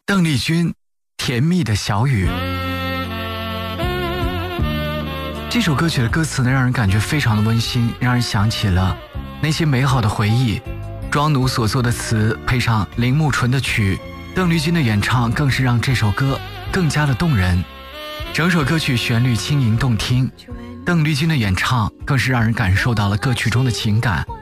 邓丽君《甜蜜的小雨》。这首歌曲的歌词呢，让人感觉非常的温馨，让人想起了那些美好的回忆。庄奴所作的词配上铃木纯的曲，邓丽君的演唱更是让这首歌更加的动人。整首歌曲旋律轻盈动听，邓丽君的演唱更是让人感受到了歌曲中的情感。